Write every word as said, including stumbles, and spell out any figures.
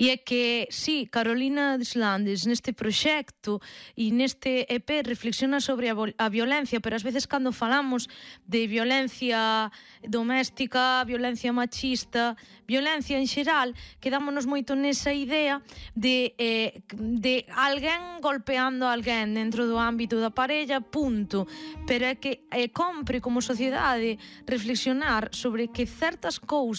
E é que, sí, Carolina Deslandes neste proxecto e neste E P reflexiona sobre a, a violencia, pero ás veces cando falamos de violencia doméstica, violencia machista, violencia en xeral, quedámonos moito nesa idea de, eh, de alguén golpeando a alguén dentro do ámbito da parella, punto. Pero é que é compre como sociedade reflexionar sobre que certas cousas